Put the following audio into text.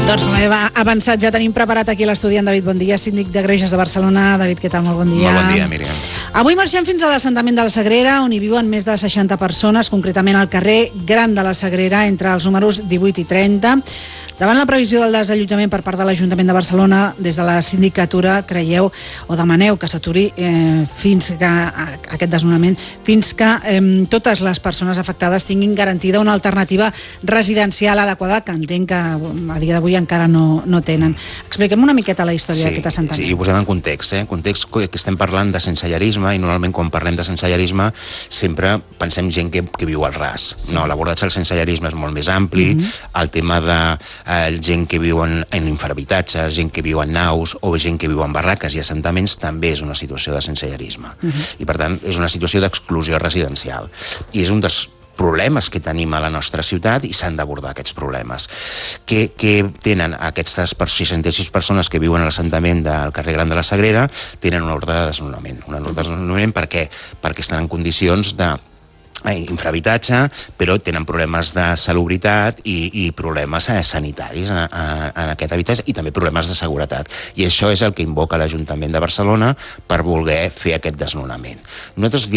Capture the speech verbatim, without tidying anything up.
Doncs com he avançat, ja tenim preparat aquí l'estudiant David Bondia, síndic de Greuges de Barcelona. David, què tal? Molt bon dia. Molt bon dia, Míriam. Avui marxem fins a l'assentament de la Sagrera, on hi viuen més de seixanta persones, concretament al carrer Gran de la Sagrera, entre els números divuit i trenta. Davant la previsió del desallotjament per part de l'Ajuntament de Barcelona, des de la sindicatura creieu o demaneu que s'aturi eh, fins que aquest desnonament, fins que eh, totes les persones afectades tinguin garantida una alternativa residencial adequada, que entenc que a dia d'avui encara no, no tenen. Expliquem una miqueta la història sí, d'aquest assentament. Sí, ho posem en context, eh? context que estem parlant de sensellarisme, i normalment quan parlem de sensellarisme sempre pensem gent que, que viu al ras. Sí. No, l'abordatge del sensellarisme és molt més ampli, mm-hmm. el tema de eh, gent que viu en, en infrahabitatges, gent que viu en naus o gent que viu en barraques i assentaments també és una situació de sensellarisme. Mm-hmm. I per tant és una situació d'exclusió residencial. I és un dels problemes que tenim a la nostra ciutat i s'han d'abordar aquests problemes. Que, que tenen aquestes seixanta-sis persones que viuen a l'assentament del carrer Gran de la Sagrera tenen una ordre de desnonament. Una ordre de desnonament per què? Perquè estan en condicions de infrahabitatge, però tenen problemes de salubritat i, i problemes eh, sanitaris en, en aquest habitatge i també problemes de seguretat. I això és el que invoca l'Ajuntament de Barcelona per voler fer aquest desnonament. Nosaltres